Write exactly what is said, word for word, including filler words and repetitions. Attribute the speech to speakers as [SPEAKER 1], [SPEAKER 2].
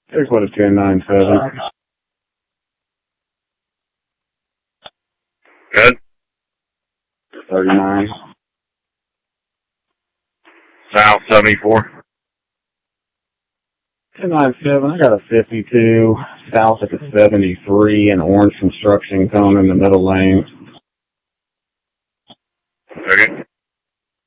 [SPEAKER 1] Here's what it's ten nine seven.
[SPEAKER 2] Good.
[SPEAKER 1] thirty-nine.
[SPEAKER 2] South seventy-four.
[SPEAKER 1] ten nine seven, I got a fifty-two, south at the seventy-three, and orange construction coming in the middle lane.
[SPEAKER 2] Okay.